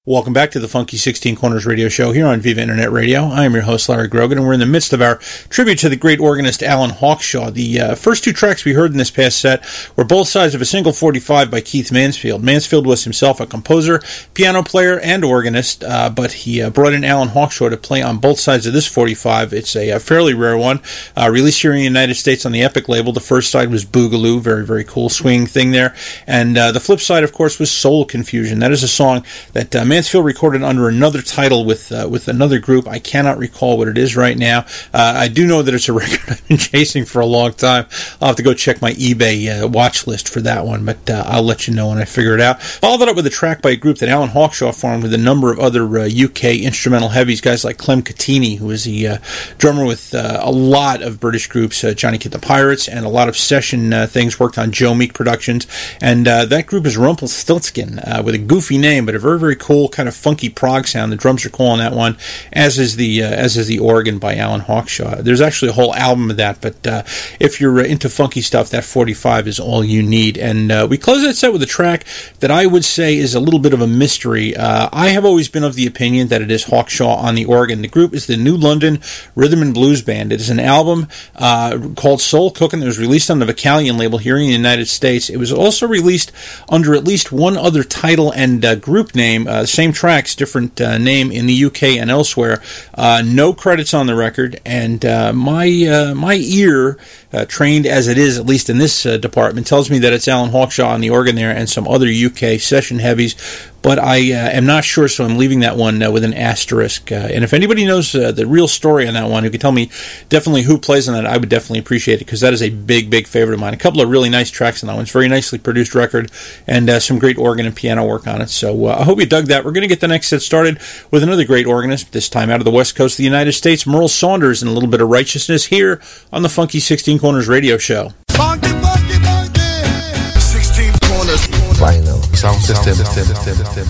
Welcome back to the Funky 16 Corners radio show here on Viva Internet Radio. I am your host, Larry Grogan, and we're in the midst of our tribute to the great organist Alan Hawkshaw. The first two tracks we heard in this past set were both sides of a single 45 by Keith Mansfield. Mansfield was himself a composer, piano player, and organist, but he brought in Alan Hawkshaw to play on both sides of this 45. It's a fairly rare one, released here in the United States on the Epic label. The first side was Boogaloo, very, very cool swing thing there, and the flip side, of course, was Soul Confusion. That is a song that Mansfield recorded under another title with another group. I cannot recall what it is right now. I do know that it's a record I've been chasing for a long time. I'll have to go check my eBay watch list for that one, but I'll let you know when I figure it out. Followed that up with a track by a group that Alan Hawkshaw formed with a number of other UK instrumental heavies, guys like Clem Catini, who is the drummer with a lot of British groups, Johnny Kid the Pirates, and a lot of session things, worked on Joe Meek Productions. And that group is Rumpelstiltskin, with a goofy name, but a very, very cool kind of funky prog sound. The drums are cool on that one, as is the organ by Alan Hawkshaw. There's actually a whole album of that, but if you're into funky stuff, that 45 is all you need. And we close that set with a track that I would say is a little bit of a mystery. I have always been of the opinion that it is Hawkshaw on the organ. The group is the New London Rhythm and Blues Band. It is an album called Soul Cookin' that was released on the Vocalion label here in the United States. It was also released under at least one other title and group name, same tracks, different name in the UK and elsewhere. No credits on the record, and my ear, trained as it is, at least in this department, tells me that it's Alan Hawkshaw on the organ there and some other UK session heavies, but I am not sure, so I'm leaving that one with an asterisk. And if anybody knows the real story on that one, who can tell me definitely who plays on that, I would definitely appreciate it, because that is a big, big favorite of mine. A couple of really nice tracks on that one. It's a very nicely produced record, and some great organ and piano work on it. So I hope you dug that. We're going to get the next set started with another great organist, this time out of the West Coast of the United States, Merle Saunders, and a little bit of righteousness here on the Funky 16 Corners radio show. Funky, funky, funky. 16 Corners. Vinyl sound system.